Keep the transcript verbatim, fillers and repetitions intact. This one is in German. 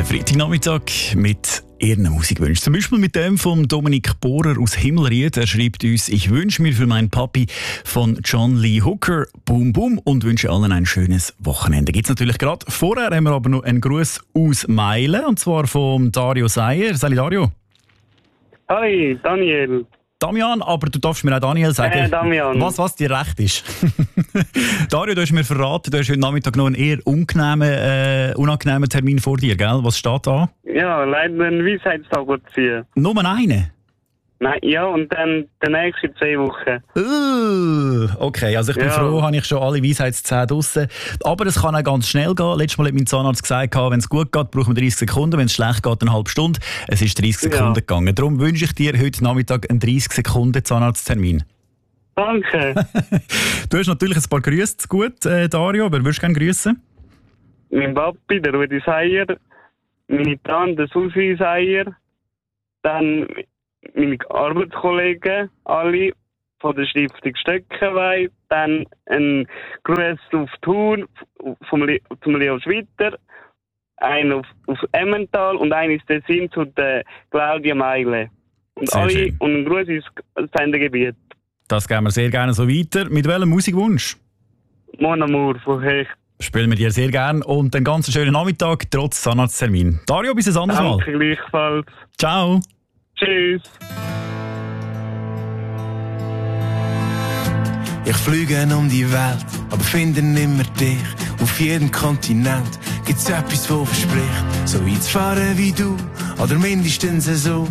Der Freitagnachmittag mit Ihren Musikwünschen. Zum Beispiel mit dem von Dominik Bohrer aus Himmelried. Er schreibt uns: Ich wünsche mir für meinen Papi von John Lee Hooker Boom Boom und wünsche allen ein schönes Wochenende. Gibt's natürlich gerade. Vorher haben wir aber noch einen Gruß aus Meilen, und zwar von Dario Seier. Salut Dario. Hi, Daniel. Damian, aber du darfst mir auch Daniel sagen, äh, Damian. Was, was dir recht ist. Dario, du hast mir verraten, du hast heute Nachmittag noch einen eher unangenehmen, äh, unangenehmen Termin vor dir, gell? Was steht da? Ja, leider einen Weisheitstag ziehen. Nur einen? Nein, ja, und dann der nächste in zwei Wochen. Uh, okay, also ich bin ja. froh, habe ich schon alle Weisheitszähne draussen. Aber es kann auch ganz schnell gehen. Letztes Mal hat mein Zahnarzt gesagt, wenn es gut geht, brauchen wir dreißig Sekunden. Wenn es schlecht geht, eine halbe Stunde. Es ist dreißig Sekunden ja. gegangen. Darum wünsche ich dir heute Nachmittag einen dreißig Sekunden Zahnarzttermin. Danke. Du hast natürlich ein paar Grüße zu gut, äh, Dario. Wer würdest du gerne grüßen? Mein Papi, der Rudi Seier. Meine Tante, Susi Seier. Dann meine Arbeitskollegen, alle von der Stiftung Stöckenweih. Dann ein Gruß auf Thun vom Le- zum Leo Schwitter. Einen auf, auf Emmental und einen ist der Sinn zu der Claudia Meile. Und sehr alle schön. und ein Gruß ins Sendegebiet. Das geben wir sehr gerne so weiter. Mit welchem Musikwunsch? Mon Amour von Hecht. Spielen wir dir sehr gerne und einen ganz schönen Nachmittag trotz Zahnarzttermin. Dario, bis ein anderes Mal. Danke gleichfalls. Ciao. Tschüss. Ich fliege um die Welt, aber finde nimmer dich. Auf jedem Kontinent gibt's etwas, wo verspricht, so weit zu fahren wie du, oder mindestens so.